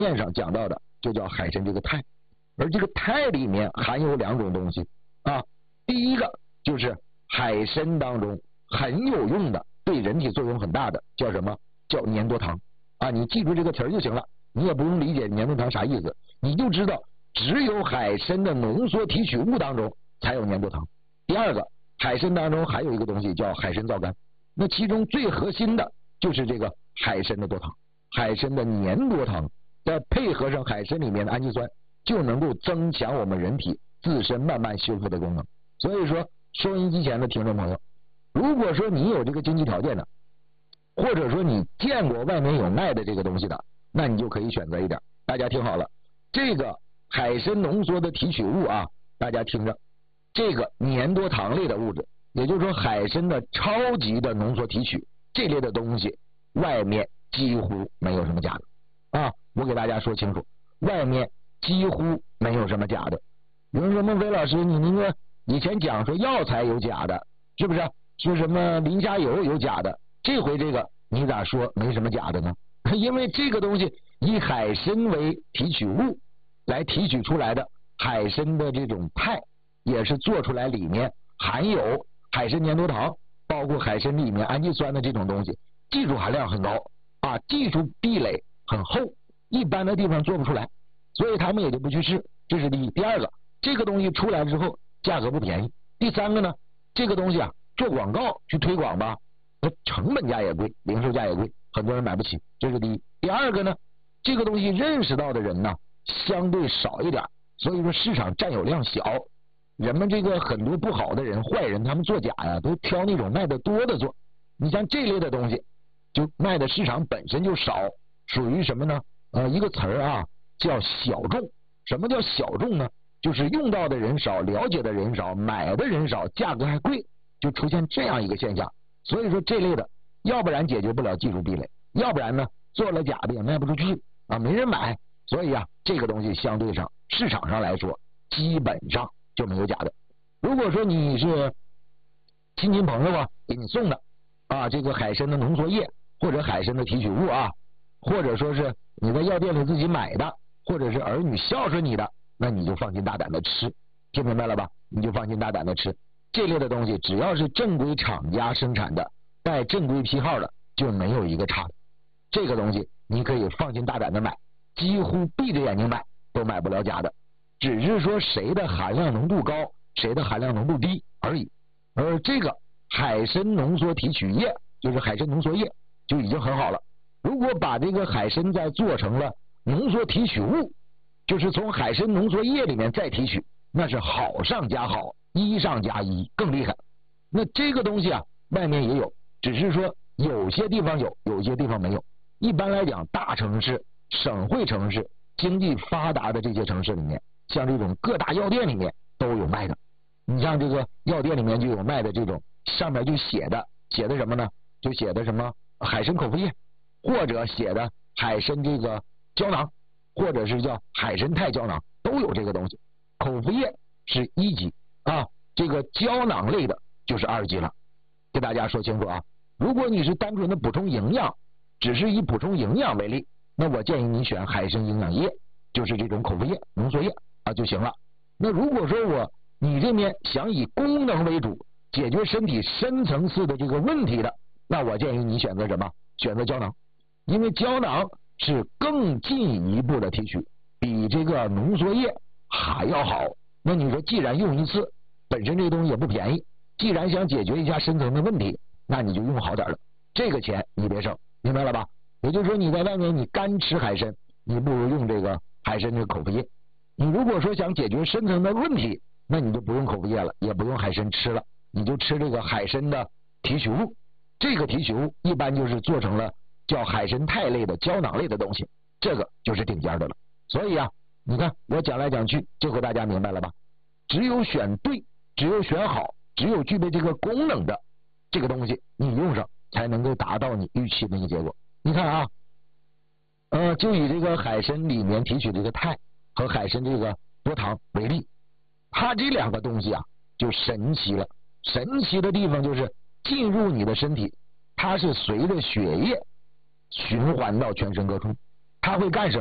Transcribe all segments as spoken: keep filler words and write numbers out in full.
面上讲到的就叫海参这个肽，而这个肽里面含有两种东西啊，第一个就是海参当中很有用的，对人体作用很大的，叫什么？叫粘多糖啊！你记住这个词儿就行了，你也不用理解粘多糖啥意思，你就知道只有海参的浓缩提取物当中才有粘多糖。第二个，海参当中还有一个东西叫海参皂苷，那其中最核心的就是这个海参的多糖，海参的粘多糖，再配合上海参里面的氨基酸，就能够增强我们人体自身慢慢修复的功能。所以说，收音机前的听众朋友，如果说你有这个经济条件的，或者说你见过外面有卖的这个东西的，那你就可以选择一点。大家听好了，这个海参浓缩的提取物啊，大家听着，这个粘多糖类的物质，也就是说海参的超级的浓缩提取这类的东西，外面几乎没有什么假的啊！我给大家说清楚，外面几乎没有什么假的。有人说孟非老师，你那个以前讲说药材有假的，是不是？说什么磷虾油有假的？这回这个你咋说没什么假的呢？因为这个东西以海参为提取物来提取出来的海参的这种肽，也是做出来里面含有海参粘多糖，包括海参里面氨基酸的这种东西，技术含量很高啊，技术壁垒很厚，一般的地方做不出来，所以他们也就不去试。这是第一。第二个，这个东西出来之后价格不便宜。第三个呢，这个东西啊做广告去推广吧，那成本价也贵，零售价也贵，很多人买不起，这是第一。第二个呢，这个东西认识到的人呢相对少一点，所以说市场占有量小。人们这个很多不好的人、坏人，他们做假呀，都挑那种卖的多的做。你像这类的东西，就卖的市场本身就少，属于什么呢？呃，一个词儿啊，叫小众。什么叫小众呢？就是用到的人少，了解的人少，买的人少，价格还贵，就出现这样一个现象。所以说这类的，要不然解决不了技术壁垒，要不然呢做了假的也卖不出去啊，没人买。所以啊，这个东西相对上市场上来说，基本上就没有假的。如果说你是亲戚朋友啊给你送的啊，这个海参的浓缩液或者海参的提取物啊，或者说是你在药店里自己买的，或者是儿女孝顺你的，那你就放心大胆的吃，听明白了吧？你就放心大胆的吃。这类的东西只要是正规厂家生产的，带正规批号的，就没有一个差的。这个东西你可以放心大胆的买，几乎闭着眼睛买都买不了假的，只是说谁的含量浓度高，谁的含量浓度低而已。而这个海参浓缩提取液，就是海参浓缩液就已经很好了。如果把这个海参再做成了浓缩提取物，就是从海参浓缩液里面再提取，那是好上加好，一上加一，更厉害。那这个东西啊，外面也有，只是说有些地方有，有些地方没有。一般来讲，大城市、省会城市、经济发达的这些城市里面，像这种各大药店里面都有卖的。你像这个药店里面就有卖的这种，上面就写的写的什么呢？就写的什么海参口服液，或者写的海参这个胶囊，或者是叫海参肽胶囊，都有这个东西。口服液是一级啊，这个胶囊类的就是二级了。给大家说清楚啊，如果你是单纯的补充营养，只是以补充营养为例，那我建议你选海参营养液，就是这种口服液、浓缩液啊就行了。那如果说我你这边想以功能为主，解决身体深层次的这个问题的，那我建议你选择什么？选择胶囊，因为胶囊是更进一步的提取，比这个浓缩液还要好。那你说既然用一次，本身这个东西也不便宜，既然想解决一下深层的问题，那你就用好点的，这个钱你别省，明白了吧？也就是说你在外面你干吃海参，你不如用这个海参这个口服液。你如果说想解决深层的问题，那你就不用口服液了，也不用海参吃了，你就吃这个海参的提取物。这个提取物一般就是做成了叫海参肽类的胶囊类的东西，这个就是顶尖的了。所以啊，你看我讲来讲去，这回大家明白了吧？只有选对，只有选好，只有具备这个功能的这个东西，你用上才能够达到你预期的一个结果。你看啊，呃，就以这个海参里面提取这个肽和海参这个多糖为例，它这两个东西啊就神奇了。神奇的地方就是进入你的身体，它是随着血液循环到全身各处。它会干什么呢？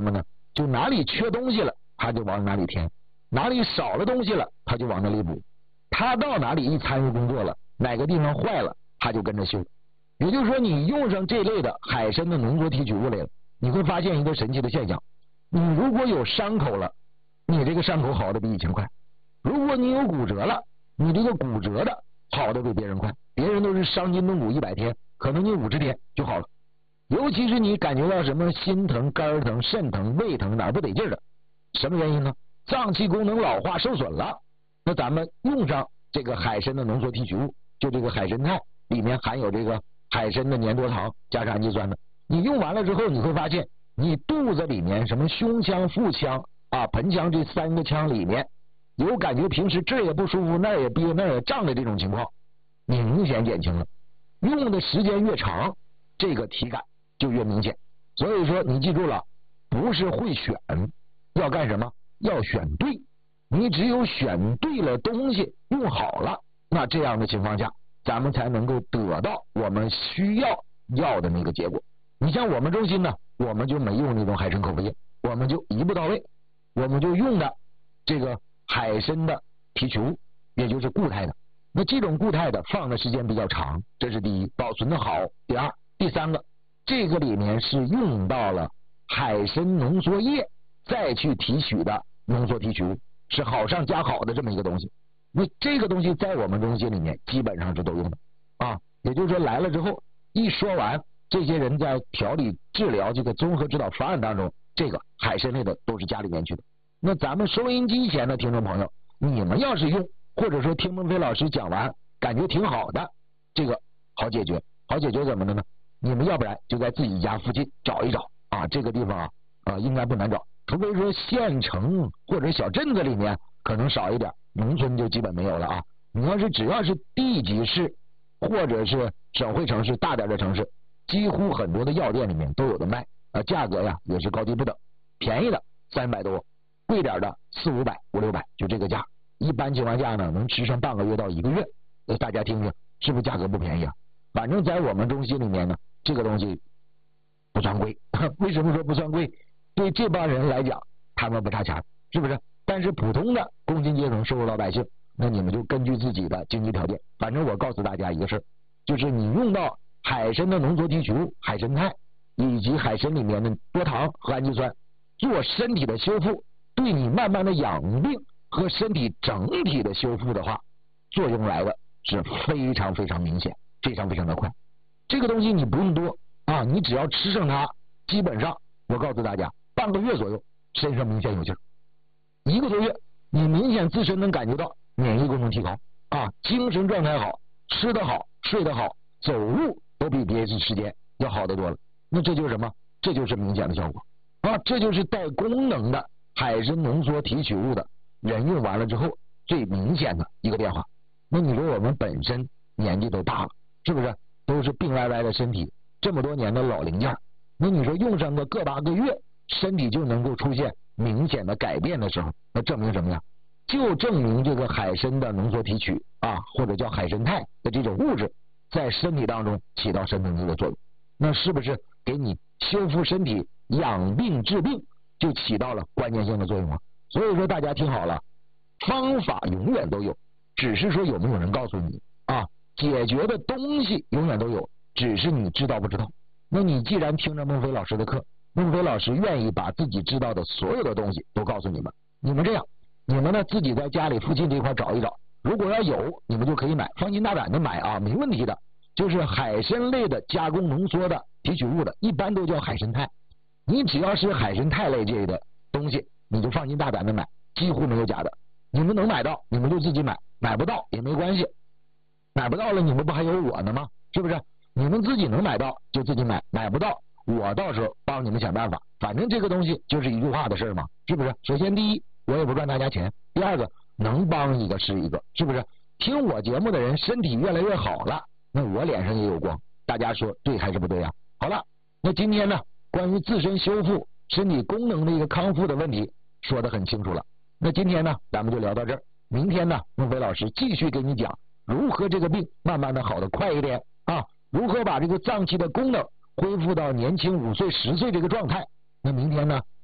就哪里缺东西了，他就往哪里填，哪里少了东西了，他就往哪里补。他到哪里一参与工作了，哪个地方坏了，他就跟着修。也就是说，你用上这类的海参的浓缩提取物来了，你会发现一个神奇的现象：你如果有伤口了，你这个伤口好的比以前快；如果你有骨折了，你这个骨折的好的比别人快。别人都是伤筋动骨一百天，可能你五十天就好了。尤其是你感觉到什么心疼、肝疼、肾疼、胃疼，哪儿不得劲的，什么原因呢？脏器功能老化受损了。那咱们用上这个海参的浓缩提取物，就这个海参肽，里面含有这个海参的粘多糖加上氨基酸的。你用完了之后，你会发现你肚子里面什么胸腔、腹腔啊、盆腔这三个腔里面有感觉平时这儿也不舒服，那儿也憋，那儿也胀的这种情况，你明显减轻了。用的时间越长，这个体感就越明显。所以说你记住了，不是会选，要干什么？要选对。你只有选对了东西，用好了，那这样的情况下，咱们才能够得到我们需要要的那个结果。你像我们中心呢，我们就没用那种海参口服液，我们就一步到位，我们就用的这个海参的提取物，也就是固态的。那这种固态的放的时间比较长，这是第一，保存的好。第二，第三个，这个里面是用到了海参浓缩液再去提取的浓缩提取物，是好上加好的这么一个东西。那这个东西在我们中心里面基本上是都用的啊，也就是说来了之后一说完，这些人在调理治疗这个综合指导方案当中，这个海参类的都是加里面去的。那咱们收音机前的听众朋友，你们要是用，或者说听孟非老师讲完感觉挺好的，这个好解决。好解决怎么的呢？你们要不然就在自己家附近找一找啊，这个地方啊啊应该不难找，除非说县城或者小镇子里面可能少一点，农村就基本没有了啊。你要是只要是地级市或者是省会城市大点的城市，几乎很多的药店里面都有的卖啊，价格呀也是高低不等，便宜的三百多，贵点的四五百、五六百，就这个价。一般情况下呢，能吃上半个月到一个月。呃，大家听听，是不是价格不便宜啊？反正在我们中心里面呢，这个东西不算贵。为什么说不算贵？对这帮人来讲，他们不差钱，是不是？但是普通的工薪阶层、收入老百姓，那你们就根据自己的经济条件。反正我告诉大家一个事儿，就是你用到海参的浓缩提取物、海参肽以及海参里面的多糖和氨基酸，做身体的修复，对你慢慢的养病和身体整体的修复的话，作用来的是非常非常明显，非常非常的快。这个东西你不用多啊，你只要吃上它，基本上我告诉大家，半个月左右身上明显有劲儿，一个多月你明显自身能感觉到免疫功能提高啊，精神状态好，吃得好，睡得好，走路都比别的时间要好得多了。那这就是什么？这就是明显的效果啊，这就是带功能的海参浓缩提取物的人用完了之后最明显的一个变化。那你说我们本身年纪都大了，是不是都是病歪歪的身体，这么多年的老零件，那你说用上个个把个月，身体就能够出现明显的改变的时候，那证明什么呀？就证明这个海参的浓缩提取啊，或者叫海参肽的这种物质在身体当中起到深层次的作用，那是不是给你修复身体、养病治病就起到了关键性的作用啊？所以说大家听好了，方法永远都有，只是说有没有人告诉你啊？解决的东西永远都有，只是你知道不知道。那你既然听着孟非老师的课，孟非老师愿意把自己知道的所有的东西都告诉你们。你们这样，你们呢自己在家里附近这块找一找，如果要有，你们就可以买，放心大胆的买啊，没问题的。就是海参类的加工浓缩的提取物的，一般都叫海参肽。你只要是海参肽类这类的东西，你就放心大胆的买，几乎没有假的。你们能买到，你们就自己买，买不到也没关系，买不到了你们不还有我呢吗？是不是？你们自己能买到就自己买，买不到我到时候帮你们想办法。反正这个东西就是一句话的事嘛，是不是？首先第一，我也不赚大家钱；第二个，能帮一个是一个，是不是？听我节目的人身体越来越好了，那我脸上也有光。大家说对还是不对啊？好了，那今天呢，关于自身修复、身体功能的一个康复的问题说得很清楚了。那今天呢，咱们就聊到这儿。明天呢，孟非老师继续给你讲如何这个病慢慢的好的快一点啊，如何把这个脏器的功能恢复到年轻五岁、十岁这个状态。那明天呢，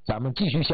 咱们继续下。